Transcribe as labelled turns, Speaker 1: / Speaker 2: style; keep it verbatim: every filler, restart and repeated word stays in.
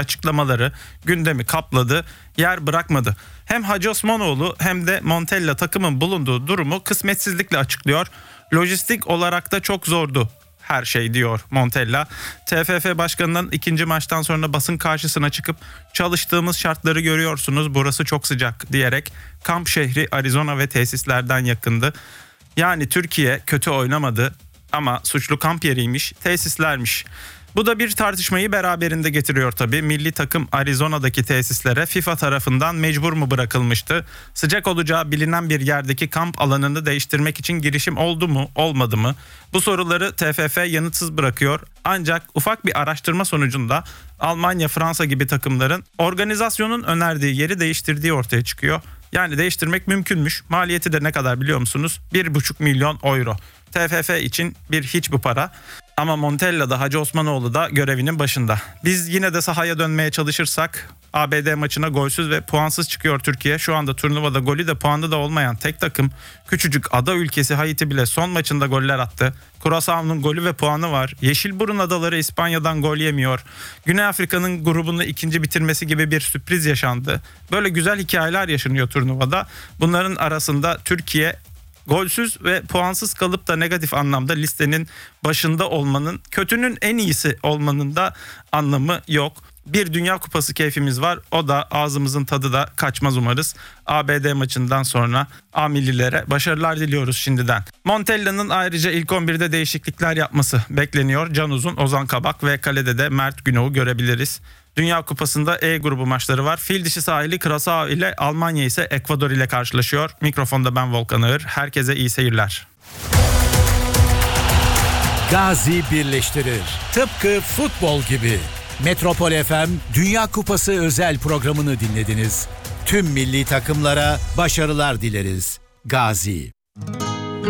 Speaker 1: açıklamaları gündemi kapladı, yer bırakmadı. Hem Hacı Osmanoğlu hem de Montella takımın bulunduğu durumu kısmetsizlikle açıklıyor. Lojistik olarak da çok zordu her şey diyor Montella. T F F Başkanı'nın ikinci maçtan sonra basın karşısına çıkıp çalıştığımız şartları görüyorsunuz, burası çok sıcak diyerek kamp şehri Arizona ve tesislerden yakındı. Yani Türkiye kötü oynamadı ama suçlu kamp yeriymiş, tesislermiş. Bu da bir tartışmayı beraberinde getiriyor tabii. Milli takım Arizona'daki tesislere FIFA tarafından mecbur mu bırakılmıştı? Sıcak olacağı bilinen bir yerdeki kamp alanını değiştirmek için girişim oldu mu, olmadı mı? Bu soruları T F F yanıtsız bırakıyor. Ancak ufak bir araştırma sonucunda Almanya, Fransa gibi takımların organizasyonun önerdiği yeri değiştirdiği ortaya çıkıyor. Yani değiştirmek mümkünmüş. Maliyeti de ne kadar biliyor musunuz? bir buçuk milyon euro. T F F için bir hiç bu para. Ama Montella da Hacı Osmanoğlu da görevinin başında. Biz yine de sahaya dönmeye çalışırsak A B D maçına golsüz ve puansız çıkıyor Türkiye. Şu anda turnuvada golü de puanı da olmayan tek takım. Küçücük ada ülkesi Haiti bile son maçında goller attı. Curaçao'nun golü ve puanı var. Yeşilburun adaları İspanya'dan gol yemiyor. Güney Afrika'nın grubunu ikinci bitirmesi gibi bir sürpriz yaşandı. Böyle güzel hikayeler yaşanıyor turnuvada. Bunların arasında Türkiye golsüz ve puansız kalıp da negatif anlamda listenin başında olmanın, kötünün en iyisi olmanın da anlamı yok. Bir Dünya Kupası keyfimiz var. O da ağzımızın tadı da kaçmaz umarız. A B D maçından sonra A millilere başarılar diliyoruz şimdiden. Montella'nın ayrıca ilk on birde değişiklikler yapması bekleniyor. Can Uzun, Ozan Kabak ve kalede de Mert Günok'u görebiliriz. Dünya Kupası'nda E grubu maçları var. Fil dişi sahili Curaçao ile, Almanya ise Ekvador ile karşılaşıyor. Mikrofonda ben Volkan Ağır. Herkese iyi seyirler.
Speaker 2: Gazi birleştirir. Tıpkı futbol gibi. Metropol F M Dünya Kupası özel programını dinlediniz. Tüm milli takımlara başarılar dileriz. Gazi.